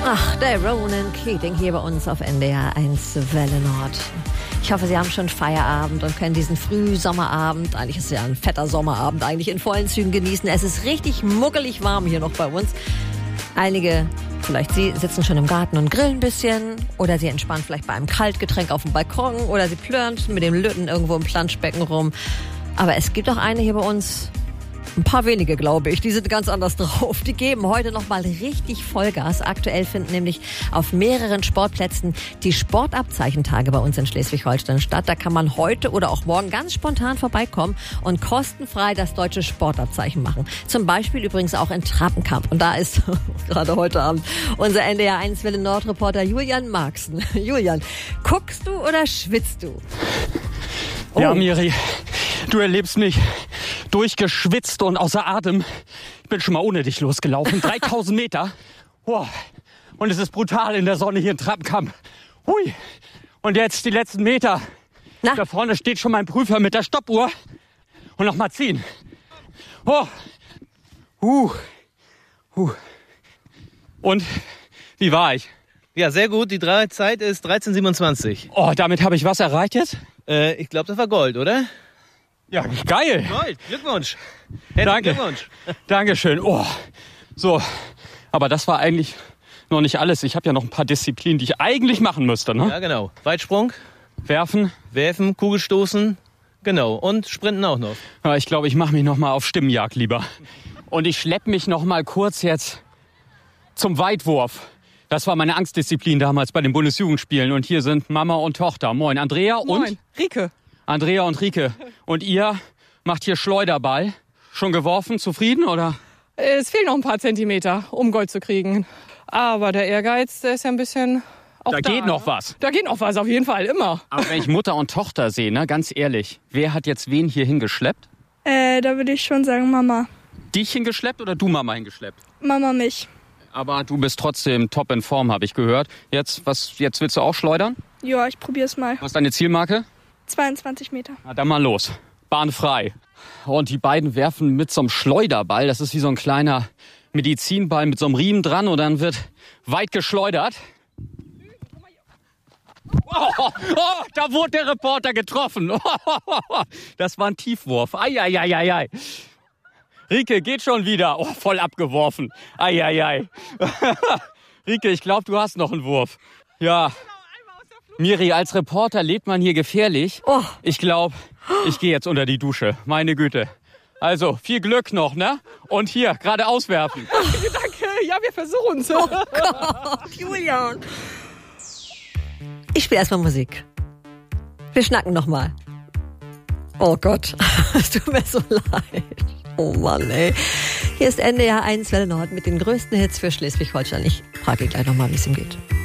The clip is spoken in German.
Ach, der Ronan Keating hier bei uns auf NDR 1 Welle Nord. Ich hoffe, Sie haben schon Feierabend und können diesen Frühsommerabend, eigentlich ist es ja ein fetter Sommerabend, eigentlich in vollen Zügen genießen. Es ist richtig muckelig warm hier noch bei uns. Einige, vielleicht Sie, sitzen schon im Garten und grillen ein bisschen oder Sie entspannen vielleicht bei einem Kaltgetränk auf dem Balkon oder Sie plörren mit dem Lütten irgendwo im Planschbecken rum. Aber es gibt auch eine hier bei uns, ein paar wenige, glaube ich, die sind ganz anders drauf. Die geben heute noch mal richtig Vollgas. Aktuell finden nämlich auf mehreren Sportplätzen die Sportabzeichentage bei uns in Schleswig-Holstein statt. Da kann man heute oder auch morgen ganz spontan vorbeikommen und kostenfrei das deutsche Sportabzeichen machen. Zum Beispiel übrigens auch in Trappenkamp. Und da ist gerade heute Abend unser NDR 1 Welle Nord Reporter Julian Marxen. Julian, guckst du oder schwitzt du? Oh. Ja, Miri, du erlebst mich durchgeschwitzt und außer Atem. Ich bin schon mal ohne dich losgelaufen. 3000 Meter. Wow. Und es ist brutal in der Sonne hier in Trappenkamp. Hui. Und jetzt die letzten Meter. Na? Da vorne steht schon mein Prüfer mit der Stoppuhr. Und noch mal ziehen. Oh. Und wie war ich? Ja, sehr gut. Die Zeit ist 13:27. Oh, damit habe ich was erreicht jetzt? Ich glaube, das war Gold, oder? Ja, geil. Gold. Glückwunsch. Danke. Glückwunsch. Dankeschön. Oh, so. Aber das war eigentlich noch nicht alles. Ich habe ja noch ein paar Disziplinen, die ich eigentlich machen müsste. Ne? Ja, genau. Weitsprung, Werfen. Kugelstoßen, genau. Und Sprinten auch noch. Ja, ich glaube, ich mache mich noch mal auf Stimmenjagd lieber. Und ich schleppe mich noch mal kurz jetzt zum Weitwurf. Das war meine Angstdisziplin damals bei den Bundesjugendspielen. Und hier sind Mama und Tochter. Moin, Andrea und... Moin, Rike. Andrea und Rike. Und ihr macht hier Schleuderball. Schon geworfen? Zufrieden, oder? Es fehlen noch ein paar Zentimeter, um Gold zu kriegen. Aber der Ehrgeiz, der ist ja ein bisschen auch da. Da geht noch was. Da geht noch was, auf jeden Fall, immer. Aber wenn ich Mutter und Tochter sehe, ne, ganz ehrlich, wer hat jetzt wen hier hingeschleppt? Da würde ich schon sagen Mama. Dich hingeschleppt oder du Mama hingeschleppt? Mama mich. Aber du bist trotzdem top in Form, habe ich gehört. Jetzt willst du auch schleudern? Ja, ich probier's mal. Was ist deine Zielmarke? 22 Meter. Na, dann mal los. Bahn frei. Und die beiden werfen mit so einem Schleuderball. Das ist wie so ein kleiner Medizinball mit so einem Riemen dran. Und dann wird weit geschleudert. Oh, da wurde der Reporter getroffen. Das war ein Tiefwurf. Ei. Rike, geht schon wieder. Oh, voll abgeworfen. Ei. Rike, ich glaube, du hast noch einen Wurf. Ja. Miri, als Reporter lebt man hier gefährlich. Oh. Ich glaube, ich gehe jetzt unter die Dusche. Meine Güte. Also, viel Glück noch, ne? Und hier, geradeaus werfen. Danke, ja, wir versuchen's. Oh Gott, Julian. Ich spiele erstmal Musik. Wir schnacken noch mal. Oh Gott, es tut mir so leid. Oh Mann, ey. Hier ist NDR 1 Welle Nord mit den größten Hits für Schleswig-Holstein. Ich frage gleich noch mal, wie es ihm geht.